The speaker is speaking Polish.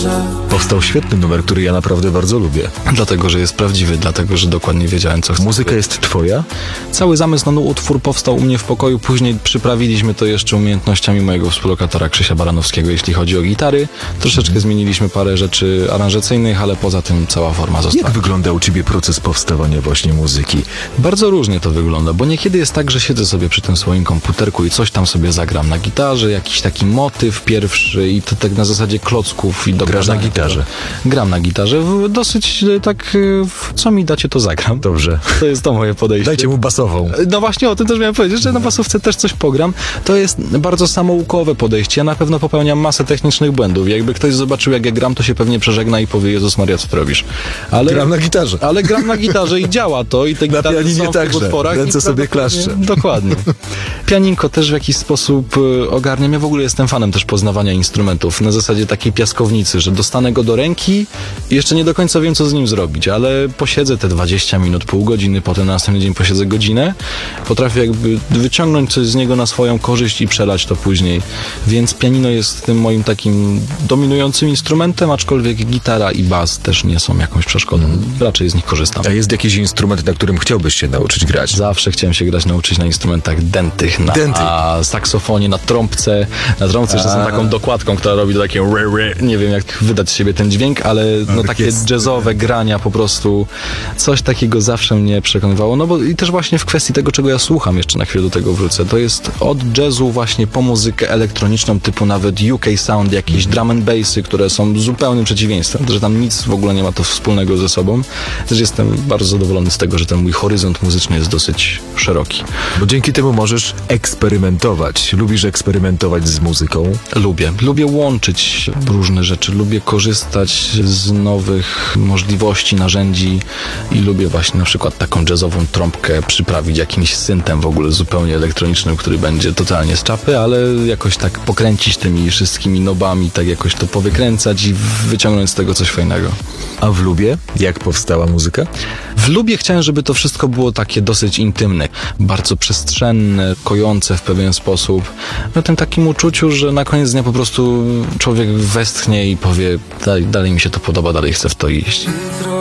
Powstał świetny numer, który ja naprawdę bardzo lubię. Dlatego, że jest prawdziwy, dlatego, że dokładnie wiedziałem, co chcę. Muzyka jest twoja? Cały zamysł na utwór powstał u mnie w pokoju, później przyprawiliśmy to jeszcze umiejętnościami mojego współlokatora Krzysia Baranowskiego, jeśli chodzi o gitary. Troszeczkę zmieniliśmy parę rzeczy aranżacyjnych, ale poza tym cała forma została. Jak wygląda u ciebie proces powstawania właśnie muzyki? Bardzo różnie to wygląda, bo niekiedy jest tak, że siedzę sobie przy tym swoim komputerku i coś tam sobie zagram na gitarze, jakiś taki motyw pierwszy i to tak na zasadzie klocków i Grasz na gitarze? Gram na gitarze, dosyć tak, co mi dacie, to zagram. Dobrze. To jest to moje podejście. Dajcie mu basową. No właśnie o tym też miałem powiedzieć, że na basówce też coś pogram. To jest bardzo samoukowe podejście. Ja na pewno popełniam masę technicznych błędów. Jakby ktoś zobaczył, jak ja gram, to się pewnie przeżegna i powie: Jezus Maria, co ty robisz? Ale Gram na gitarze. Ale gram na gitarze i działa to. I te Na gitary pianinie są w tych także. utworach. Ręce i sobie klaszczę. Dokładnie. Pianinko też w jakiś sposób ogarniam. Ja w ogóle jestem fanem też poznawania instrumentów. Na zasadzie takiej piaskownicy, że dostanę go do ręki i jeszcze nie do końca wiem, co z nim zrobić, ale posiedzę te 20 minut, pół godziny, potem na następny dzień posiedzę godzinę. Potrafię jakby wyciągnąć coś z niego na swoją korzyść i przelać to później. Więc pianino jest tym moim takim dominującym instrumentem, aczkolwiek gitara i bas też nie są jakąś przeszkodą. Raczej z nich korzystam. A jest jakiś instrument, na którym chciałbyś się nauczyć grać? Zawsze chciałem się nauczyć na instrumentach dętych, na saksofonie, na trąbce. Na trąbce jeszcze są taką dokładką, która robi to takie nie wiem, jak wydać z siebie ten dźwięk, ale no takie jazzowe grania po prostu. Coś takiego zawsze mnie przekonywało. No bo i też właśnie w kwestii tego, czego ja słucham, jeszcze na chwilę do tego wrócę. To jest od jazzu właśnie po muzykę elektroniczną, typu nawet UK Sound, jakieś drum and bassy, które są zupełnym przeciwieństwem, że tam nic w ogóle nie ma to wspólnego ze sobą. Też jestem bardzo zadowolony z tego, że ten mój horyzont muzyczny jest dosyć szeroki. Bo dzięki temu możesz eksperymentować. Lubisz eksperymentować z muzyką? Lubię łączyć różne rzeczy, lubię korzystać z nowych możliwości, narzędzi i lubię właśnie na przykład taką jazzową trąbkę przyprawić jakimś syntem w ogóle zupełnie elektronicznym, który będzie totalnie z czapy, ale jakoś tak pokręcić tymi wszystkimi nobami, tak jakoś to powykręcać i wyciągnąć z tego coś fajnego. A w Lubie? Jak powstała muzyka? W Lubie chciałem, żeby to wszystko było takie dosyć intymne, bardzo przestrzenne, kojące w pewien sposób. No tym takim uczuciu, że na koniec dnia po prostu człowiek westchnie i powie: dalej mi się to podoba, dalej chcę w to iść.